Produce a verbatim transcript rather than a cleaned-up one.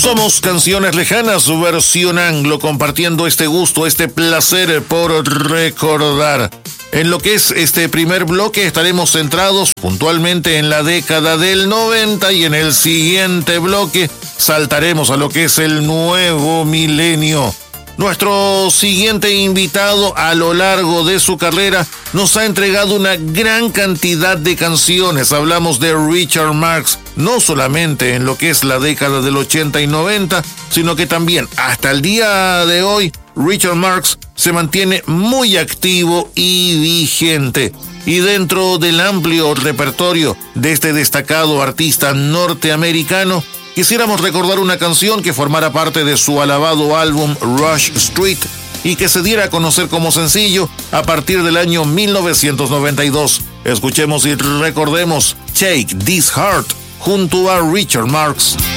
Somos Canciones Lejanas, versión anglo, compartiendo este gusto, este placer por recordar. En lo que es este primer bloque estaremos centrados puntualmente en la década del noventa y en el siguiente bloque saltaremos a lo que es el nuevo milenio. Nuestro siguiente invitado a lo largo de su carrera nos ha entregado una gran cantidad de canciones. Hablamos de Richard Marx, no solamente en lo que es la década del ochenta y noventa, sino que también hasta el día de hoy Richard Marx se mantiene muy activo y vigente. Y dentro del amplio repertorio de este destacado artista norteamericano, quisiéramos recordar una canción que formara parte de su alabado álbum Rush Street y que se diera a conocer como sencillo a partir del año mil novecientos noventa y dos. Escuchemos y recordemos Take This Heart junto a Richard Marx.